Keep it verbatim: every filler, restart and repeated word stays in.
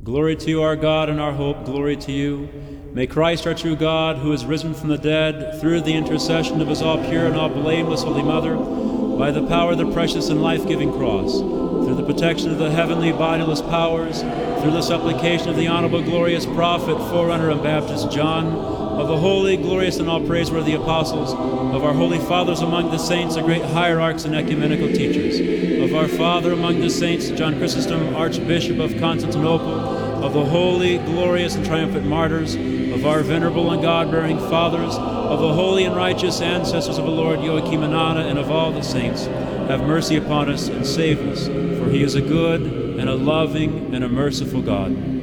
Glory to you, our God and our hope, glory to you. May Christ, our true God, who is risen from the dead, through the intercession of his all-pure and all-blameless Holy Mother, by the power of the precious and life-giving cross, through the protection of the heavenly bodiless powers, through the supplication of the honorable, glorious prophet, forerunner and Baptist John, of the holy, glorious, and all-praiseworthy apostles, of our holy fathers among the saints, the great hierarchs and ecumenical teachers, of our father among the saints, John Chrysostom, Archbishop of Constantinople, of the holy, glorious, and triumphant martyrs, of our venerable and God-bearing fathers, of the holy and righteous ancestors of the Lord Joachim and Anna, and of all the saints. Have mercy upon us and save us, for he is a good and a loving and a merciful God.